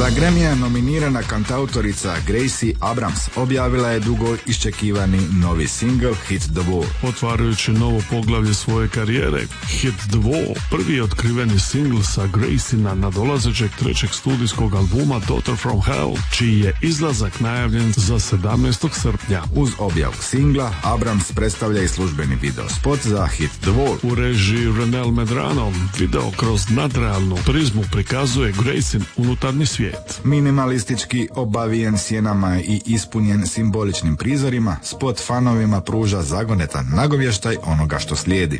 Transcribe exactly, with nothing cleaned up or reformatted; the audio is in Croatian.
Za Grammyja nominirana kantautorica Gracie Abrams objavila je dugo iščekivani novi single Hit the Wall. Otvarajući novo poglavlje svoje karijere, Hit the Wall, prvi otkriveni singl sa Gracie-na nadolazećeg trećeg studijskog albuma Daughter from Hell, čiji je izlazak najavljen za sedamnaestog srpnja. Uz objavu singla, Abrams predstavlja i službeni video spot za Hit the Wall. U režiji Renel Medrano, video kroz nadrealnu prizmu prikazuje Gracien unutarnji svijet. Minimalistički obavijen sjenama i ispunjen simboličnim prizorima, spot fanovima pruža zagonetan nagovještaj onoga što slijedi.